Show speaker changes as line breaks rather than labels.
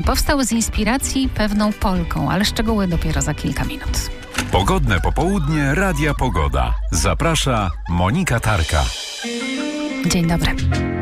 Powstał z inspiracji pewną Polką, ale szczegóły dopiero za kilka minut.
Pogodne popołudnie Radia Pogoda. Zaprasza Monika Tarka.
Dzień dobry.